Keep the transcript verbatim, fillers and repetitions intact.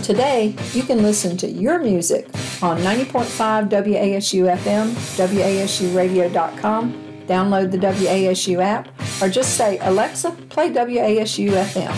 Today, you can listen to your music on ninety point five W A S U F M, W A S U radio dot com, download the W A S U app, or just say, Alexa, play W A S U F M.